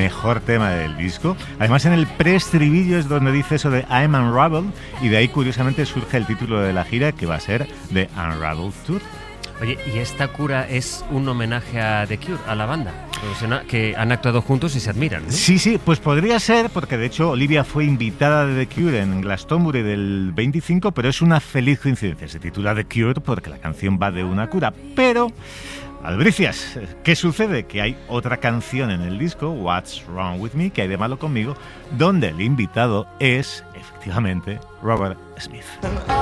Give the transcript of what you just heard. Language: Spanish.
mejor tema del disco. Además, en el preestribillo es donde dice eso de I'm Unraveled, y de ahí curiosamente surge el título de la gira, que va a ser The Unraveled Tour. Oye, ¿y esta cura es un homenaje a The Cure, a la banda? Que han actuado juntos y se admiran, ¿no? Sí, pues podría ser, porque de hecho Olivia fue invitada de The Cure en Glastonbury del 25, pero es una feliz coincidencia. Se titula The Cure porque la canción va de una cura, pero... Albricias, ¿qué sucede? Que hay otra canción en el disco, What's Wrong With Me, que hay de malo conmigo, donde el invitado es, efectivamente, Robert Smith.